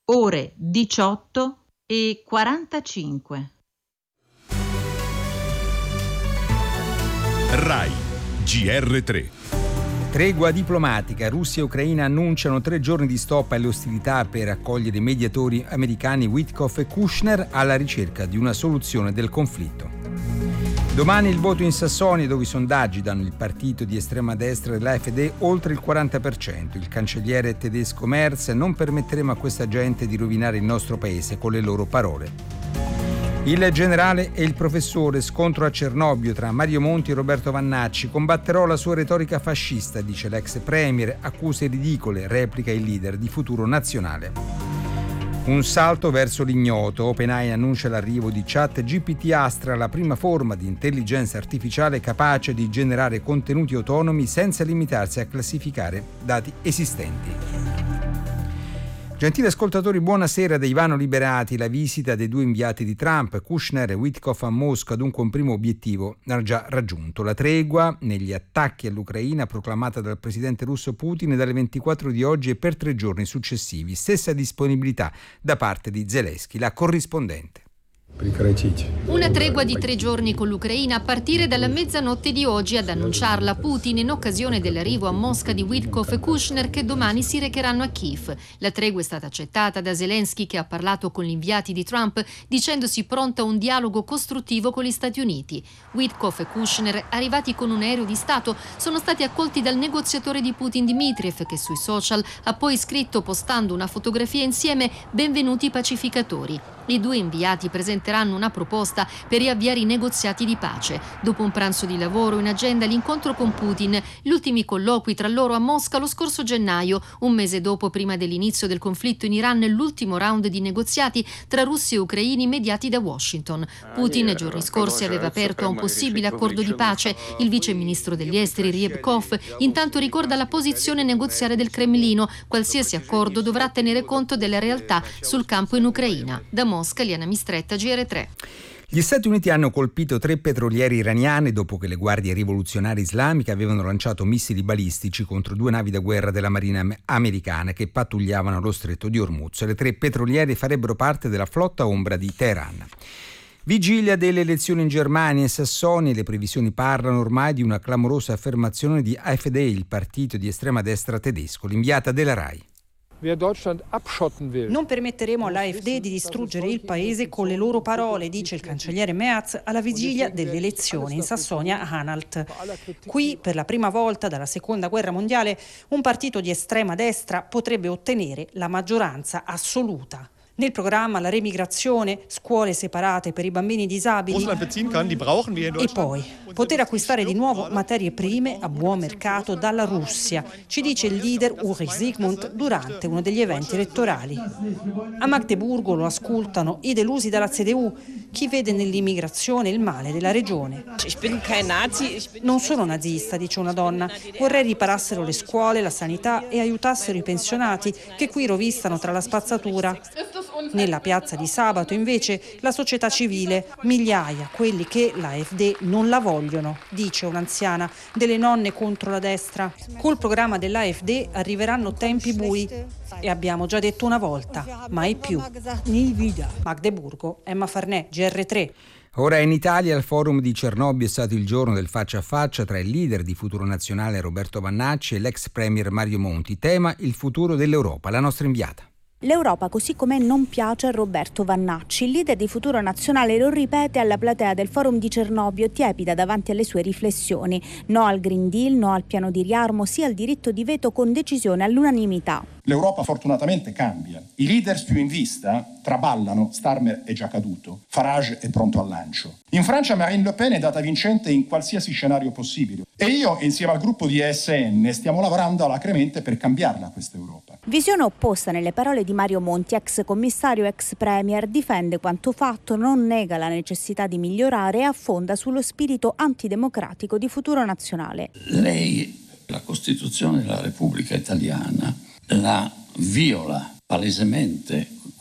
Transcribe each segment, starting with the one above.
ore 18:45. RAI GR3. Tregua diplomatica. Russia e Ucraina annunciano 3 giorni di stop alle ostilità per accogliere i mediatori americani Witkoff e Kushner alla ricerca di una soluzione del conflitto. Domani il voto in Sassonia, dove i sondaggi danno il partito di estrema destra dell'AfD oltre il 40%. Il cancelliere tedesco Merz: non permetteremo a questa gente di rovinare il nostro paese, con le loro parole. Il generale e il professore, scontro a Cernobbio tra Mario Monti e Roberto Vannacci. Combatterò la sua retorica fascista, dice l'ex premier, accuse ridicole, replica il leader di Futuro Nazionale. Un salto verso l'ignoto. OpenAI annuncia l'arrivo di ChatGPT Astra, la prima forma di intelligenza artificiale capace di generare contenuti autonomi senza limitarsi a classificare dati esistenti. Gentili ascoltatori, buonasera da Ivano Liberati. La visita dei 2 inviati di Trump, Kushner e Witkoff, a Mosca, dunque un primo obiettivo ha già raggiunto: la tregua negli attacchi all'Ucraina proclamata dal presidente russo Putin dalle 24 di oggi e per 3 giorni successivi. Stessa disponibilità da parte di Zelensky, la corrispondente. Una tregua di 3 giorni con l'Ucraina a partire dalla mezzanotte di oggi, ad annunciarla Putin in occasione dell'arrivo a Mosca di Witkoff e Kushner, che domani si recheranno a Kiev. La tregua è stata accettata da Zelensky, che ha parlato con gli inviati di Trump dicendosi pronto a un dialogo costruttivo con gli Stati Uniti. Witkoff e Kushner, arrivati con un aereo di Stato, sono stati accolti dal negoziatore di Putin Dmitriev, che sui social ha poi scritto, postando una fotografia insieme: "Benvenuti pacificatori". I 2 inviati presenteranno una proposta per riavviare i negoziati di pace. Dopo un pranzo di lavoro, in agenda l'incontro con Putin, gli ultimi colloqui tra loro a Mosca lo scorso gennaio, un mese dopo, prima dell'inizio del conflitto in Iran, l'ultimo round di negoziati tra russi e ucraini mediati da Washington. Putin giorni scorsi aveva aperto a un possibile accordo di pace. Il vice ministro degli esteri Ryabkov intanto ricorda la posizione negoziale del Cremlino: qualsiasi accordo dovrà tenere conto della realtà sul campo in Ucraina. Da Mosca, Liana Mistretta, GR3. Gli Stati Uniti hanno colpito 3 petrolieri iraniani dopo che le guardie rivoluzionarie islamiche avevano lanciato missili balistici contro 2 navi da guerra della Marina americana che pattugliavano lo stretto di Hormuz. Le 3 petroliere farebbero parte della flotta ombra di Teheran. Vigilia delle elezioni in Germania e Sassonia. Le previsioni parlano ormai di una clamorosa affermazione di AfD, il partito di estrema destra tedesco. L'inviata della RAI. Non permetteremo all'AfD di distruggere il paese con le loro parole, dice il cancelliere Merz alla vigilia delle elezioni in Sassonia-Anhalt. Qui, per la prima volta dalla Seconda Guerra Mondiale, un partito di estrema destra potrebbe ottenere la maggioranza assoluta. Nel programma la remigrazione, scuole separate per i bambini disabili e poi poter acquistare di nuovo materie prime a buon mercato dalla Russia, ci dice il leader Ulrich Zygmunt durante uno degli eventi elettorali. A Magdeburgo lo ascoltano i delusi dalla CDU, chi vede nell'immigrazione il male della regione. Non sono nazista, dice una donna, vorrei riparassero le scuole, la sanità e aiutassero i pensionati che qui rovistano tra la spazzatura. Nella piazza di sabato, invece, la società civile, migliaia, quelli che la AfD non la vogliono, dice un'anziana, delle nonne contro la destra. Col programma dell'AfD arriveranno tempi bui e abbiamo già detto una volta, mai più. Magdeburgo, Emma Farnè, GR3. Ora in Italia, al forum di Cernobbio è stato il giorno del faccia a faccia tra il leader di Futuro Nazionale Roberto Vannacci e l'ex premier Mario Monti. Tema: il futuro dell'Europa. La nostra inviata. L'Europa così com'è non piace a Roberto Vannacci. Il leader di Futuro Nazionale lo ripete alla platea del forum di Cernobbio, tiepida davanti alle sue riflessioni. No al Green Deal, no al piano di riarmo, sì al diritto di veto con decisione all'unanimità. L'Europa fortunatamente cambia. I leaders più in vista traballano, Starmer è già caduto, Farage è pronto al lancio. In Francia Marine Le Pen è data vincente in qualsiasi scenario possibile. E io, insieme al gruppo di ESN, stiamo lavorando alacremente per cambiarla questa Europa. Visione opposta nelle parole di Mario Monti, ex commissario, ex premier, difende quanto fatto, non nega la necessità di migliorare e affonda sullo spirito antidemocratico di Futuro Nazionale. Lei, la Costituzione della Repubblica Italiana, la viola palesemente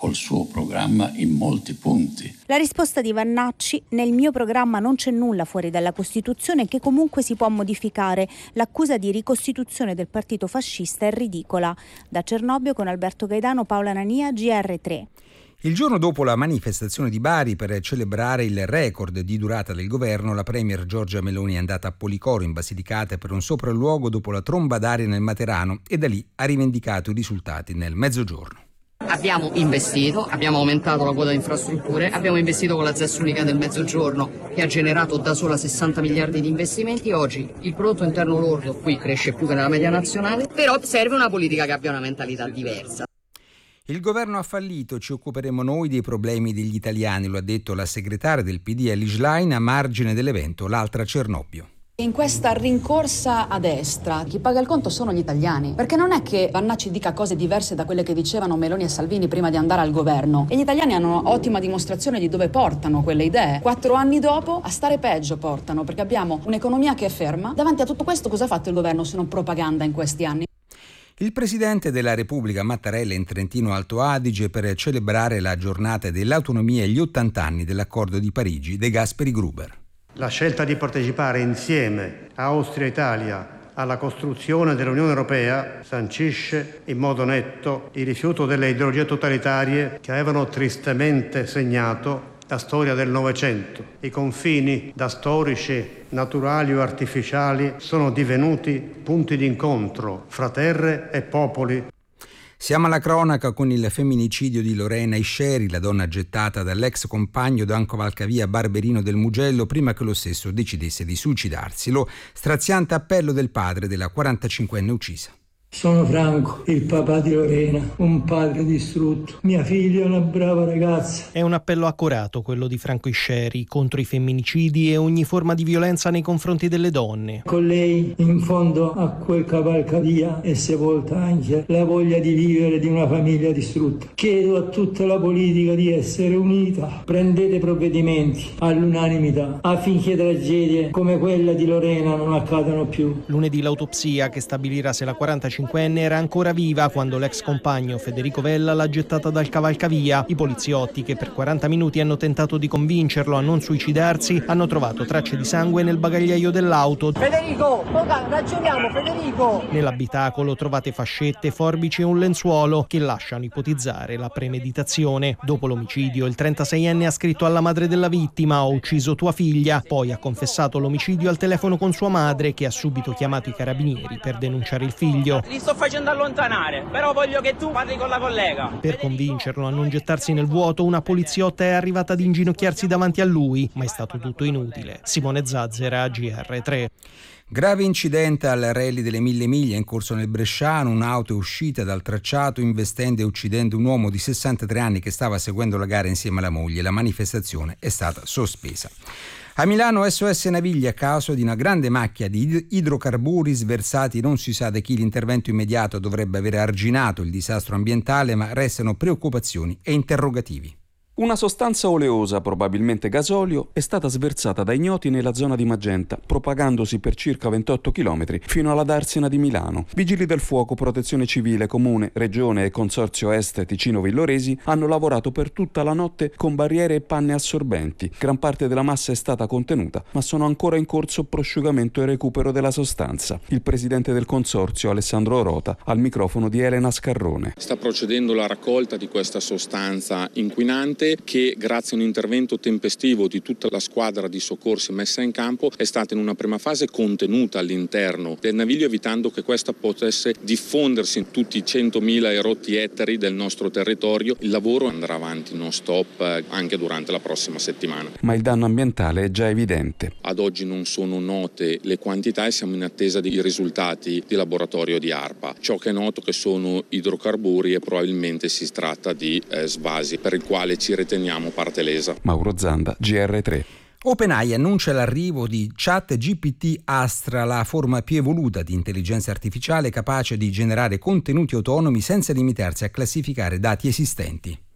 col suo programma in molti punti. La risposta di Vannacci: nel mio programma non c'è nulla fuori dalla Costituzione che comunque si può modificare. L'accusa di ricostituzione del partito fascista è ridicola. Da Cernobbio con Alberto Gaidano, Paola Nania, GR3. Il giorno dopo la manifestazione di Bari per celebrare il record di durata del governo, la premier Giorgia Meloni è andata a Policoro in Basilicata per un sopralluogo dopo la tromba d'aria nel Materano e da lì ha rivendicato i risultati nel Mezzogiorno. Abbiamo investito, abbiamo aumentato la quota di infrastrutture, abbiamo investito con la ZES unica del Mezzogiorno che ha generato da sola 60 miliardi di investimenti. Oggi il prodotto interno lordo qui cresce più che nella media nazionale, però serve una politica che abbia una mentalità diversa. Il governo ha fallito, ci occuperemo noi dei problemi degli italiani, lo ha detto la segretaria del PD Elly Schlein a margine dell'evento L'altra Cernobbio. In questa rincorsa a destra chi paga il conto sono gli italiani, perché non è che Vannacci dica cose diverse da quelle che dicevano Meloni e Salvini prima di andare al governo, e gli italiani hanno ottima dimostrazione di dove portano quelle idee. 4 anni dopo a stare peggio portano, perché abbiamo un'economia che è ferma. Davanti a tutto questo cosa ha fatto il governo se non propaganda in questi anni? Il presidente della Repubblica Mattarella in Trentino Alto Adige per celebrare la giornata dell'autonomia e gli 80 anni dell'accordo di Parigi De Gasperi Gruber. La scelta di partecipare insieme a Austria e Italia alla costruzione dell'Unione Europea sancisce in modo netto il rifiuto delle ideologie totalitarie che avevano tristemente segnato la storia del Novecento. I confini, da storici, naturali o artificiali, sono divenuti punti di incontro fra terre e popoli. Siamo alla cronaca con il femminicidio di Lorena Isceri, la donna gettata dall'ex compagno Dan Cavalcavia Barberino del Mugello prima che lo stesso decidesse di suicidarsi. Lo straziante appello del padre della 45enne uccisa. Sono Franco, il papà di Lorena, un padre distrutto. Mia figlia è una brava ragazza. È un appello accorato quello di Franco Isceri contro i femminicidi e ogni forma di violenza nei confronti delle donne. Con lei, in fondo a quel cavalcavia, è sepolta anche la voglia di vivere di una famiglia distrutta. Chiedo a tutta la politica di essere unita. Prendete provvedimenti all'unanimità affinché tragedie come quella di Lorena non accadano più. Lunedì l'autopsia che stabilirà se la 45enne era ancora viva quando l'ex compagno Federico Vella l'ha gettata dal cavalcavia. I poliziotti, che per 40 minuti hanno tentato di convincerlo a non suicidarsi, hanno trovato tracce di sangue nel bagagliaio dell'auto. Federico, ragioniamo, Federico! Nell'abitacolo trovate fascette, forbici e un lenzuolo che lasciano ipotizzare la premeditazione. Dopo l'omicidio, il 36enne ha scritto alla madre della vittima: "Ho ucciso tua figlia". Poi ha confessato l'omicidio al telefono con sua madre, che ha subito chiamato i carabinieri per denunciare il figlio. Li sto facendo allontanare, però voglio che tu parli con la collega. Per convincerlo a non gettarsi nel vuoto, una poliziotta è arrivata ad inginocchiarsi davanti a lui, ma è stato tutto inutile. Simone Zazzera, GR3. Grave incidente al rally delle 1000 miglia in corso nel Bresciano. Un'auto è uscita dal tracciato investendo e uccidendo un uomo di 63 anni che stava seguendo la gara insieme alla moglie. La manifestazione è stata sospesa. A Milano SOS Naviglia a caso di una grande macchia di idrocarburi sversati non si sa da chi. L'intervento immediato dovrebbe aver arginato il disastro ambientale, ma restano preoccupazioni e interrogativi. Una sostanza oleosa, probabilmente gasolio, è stata sversata da ignoti nella zona di Magenta, propagandosi per circa 28 km fino alla Darsena di Milano. Vigili del fuoco, Protezione Civile, Comune, Regione e Consorzio Est Ticino-Villoresi hanno lavorato per tutta la notte con barriere e panne assorbenti. Gran parte della massa è stata contenuta, ma sono ancora in corso prosciugamento e recupero della sostanza. Il presidente del consorzio, Alessandro Rota, al microfono di Elena Scarrone. Sta procedendo la raccolta di questa sostanza inquinante che, grazie a un intervento tempestivo di tutta la squadra di soccorsi messa in campo, è stata in una prima fase contenuta all'interno del naviglio, evitando che questa potesse diffondersi in tutti i 100.000 erotti ettari del nostro territorio. Il lavoro andrà avanti non stop anche durante la prossima settimana. Ma il danno ambientale è già evidente. Ad oggi non sono note le quantità e siamo in attesa dei risultati di laboratorio di ARPA. Ciò che è noto che sono idrocarburi e probabilmente si tratta di svasi per il quale ci riteniamo parte lesa. Mauro Zanda, GR3. OpenAI annuncia l'arrivo di ChatGPT Astra, la forma più evoluta di intelligenza artificiale capace di generare contenuti autonomi senza limitarsi a classificare dati esistenti.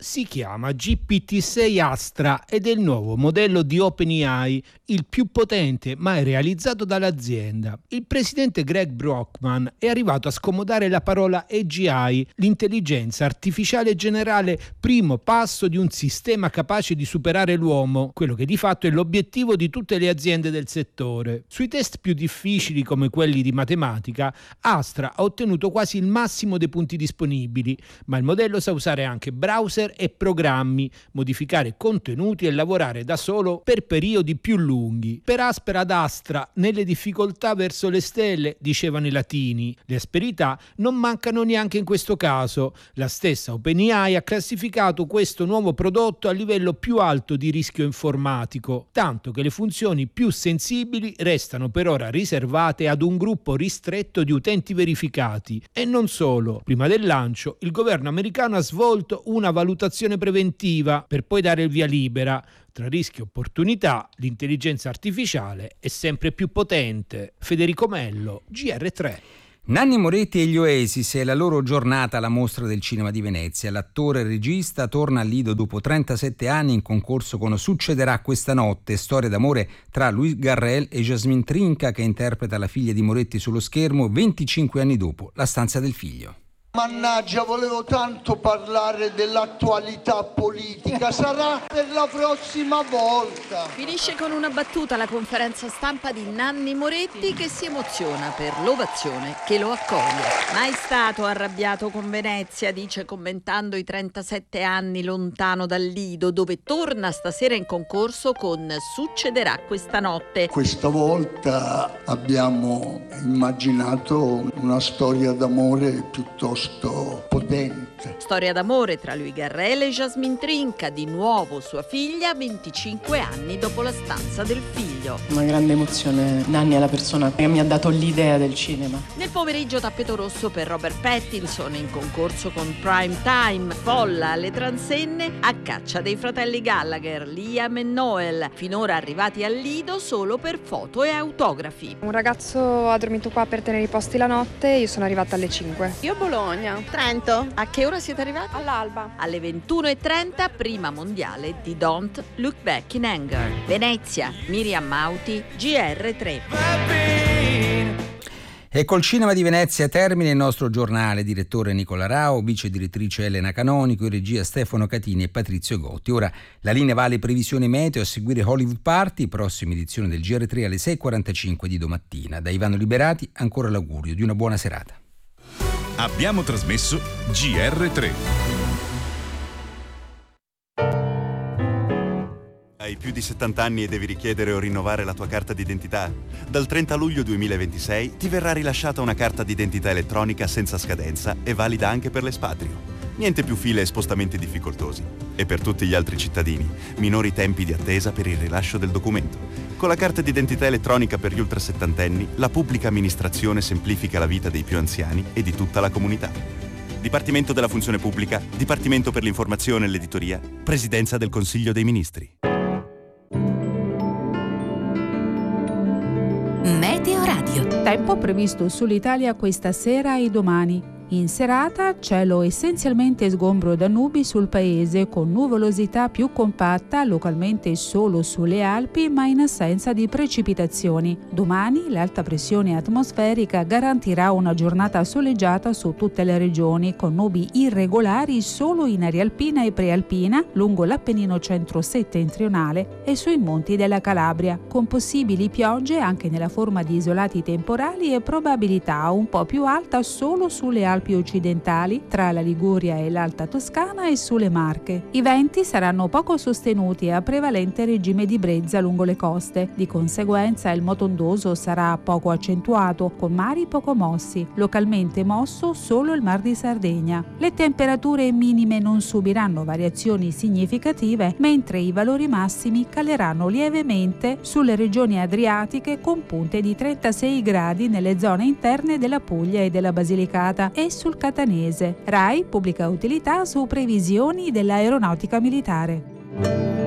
si chiama GPT-6 Astra ed è il nuovo modello di OpenAI, il più potente mai realizzato dall'azienda. Il presidente Greg Brockman è arrivato a scomodare la parola AGI, l'intelligenza artificiale generale, primo passo di un sistema capace di superare l'uomo, quello che di fatto è l'obiettivo di tutte le aziende del settore. Sui test più difficili come quelli di matematica, Astra ha ottenuto quasi il massimo dei punti disponibili, ma il modello sa usare anche browser e programmi, modificare contenuti e lavorare da solo per periodi più lunghi. Per aspera ad Astra, nelle difficoltà verso le stelle, dicevano i latini. Le asperità non mancano neanche in questo caso. La stessa OpenAI ha classificato questo nuovo prodotto a livello più alto di rischio informatico, tanto che le funzioni più sensibili restano per ora riservate ad un gruppo ristretto di utenti verificati. E non solo. Prima del lancio, il governo americano ha svolto una valutazione preventiva per poi dare il via libera. Tra rischi e opportunità, l'intelligenza artificiale è sempre più potente. Federico Mello, GR3. Nanni Moretti e gli Oasis è la loro giornata alla Mostra del Cinema di Venezia. L'attore e regista torna al Lido dopo 37 anni in concorso con Succederà questa notte, storia d'amore tra Louis Garrel e Jasmine Trinca, che interpreta la figlia di Moretti sullo schermo 25 anni dopo La stanza del figlio. Mannaggia, volevo tanto parlare dell'attualità politica, sarà per la prossima volta. Finisce con una battuta la conferenza stampa di Nanni Moretti, che si emoziona per l'ovazione che lo accoglie. Mai stato arrabbiato con Venezia, dice commentando i 37 anni lontano dal Lido, dove torna stasera in concorso con Succederà questa notte. Questa volta abbiamo immaginato una storia d'amore piuttosto potente. Storia d'amore tra Louis Garrel e Jasmine Trinca, di nuovo sua figlia, 25 anni dopo La stanza del figlio. Una grande emozione. Nanni è la persona che mi ha dato l'idea del cinema. Nel pomeriggio tappeto rosso per Robert Pattinson, in concorso con Prime Time. Folla alle transenne a caccia dei fratelli Gallagher, Liam e Noel, finora arrivati al Lido solo per foto e autografi. Un ragazzo ha dormito qua per tenere i posti la notte, io sono arrivata alle 5. Io Bologna. Trento. A che ora siete arrivati? All'alba. Alle 21:30, prima mondiale di Don't Look Back in Anger. Venezia, Miriam Mauti, GR3. E col Cinema di Venezia termina il nostro giornale. Direttore Nicola Rao, vice direttrice Elena Canonico, in regia Stefano Catini e Patrizio Gotti. Ora la linea va alle previsioni meteo, a seguire Hollywood Party, prossima edizione del GR3 alle 6:45 di domattina. Da Ivano Liberati ancora l'augurio di una buona serata. Abbiamo trasmesso GR3. Hai più di 70 anni e devi richiedere o rinnovare la tua carta d'identità? Dal 30 luglio 2026 ti verrà rilasciata una carta d'identità elettronica senza scadenza e valida anche per l'espatrio. Niente più file e spostamenti difficoltosi. E per tutti gli altri cittadini, minori tempi di attesa per il rilascio del documento. Con la carta d'identità elettronica per gli ultrasettantenni, la pubblica amministrazione semplifica la vita dei più anziani e di tutta la comunità. Dipartimento della Funzione Pubblica, Dipartimento per l'Informazione e l'Editoria, Presidenza del Consiglio dei Ministri. Meteo Radio. Tempo previsto sull'Italia questa sera e domani. In serata cielo essenzialmente sgombro da nubi sul paese, con nuvolosità più compatta localmente solo sulle Alpi, ma in assenza di precipitazioni. Domani l'alta pressione atmosferica garantirà una giornata soleggiata su tutte le regioni, con nubi irregolari solo in area alpina e prealpina, lungo l'Appennino centro-settentrionale e sui monti della Calabria, con possibili piogge anche nella forma di isolati temporali e probabilità un po' più alta solo sulle Alpi occidentali, tra la Liguria e l'Alta Toscana e sulle Marche. I venti saranno poco sostenuti e a prevalente regime di brezza lungo le coste. Di conseguenza il moto ondoso sarà poco accentuato, con mari poco mossi, localmente mosso solo il Mar di Sardegna. Le temperature minime non subiranno variazioni significative, mentre i valori massimi caleranno lievemente sulle regioni adriatiche, con punte di 36 gradi nelle zone interne della Puglia e della Basilicata e sul Catanese. RAI pubblica utilità su previsioni dell'aeronautica militare.